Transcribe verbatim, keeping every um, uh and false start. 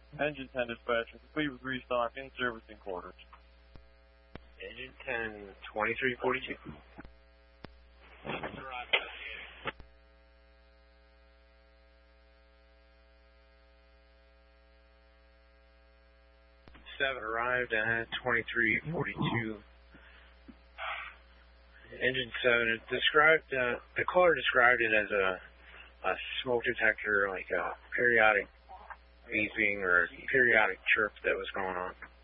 Engine ten dispatcher, complete with restock, in servicing quarters. Engine ten, twenty-three forty-two. Seven arrived at twenty-three forty-two. Engine seven, it described, uh, the caller described it as a, a smoke detector, like a periodic beeping or periodic chirp that was going on.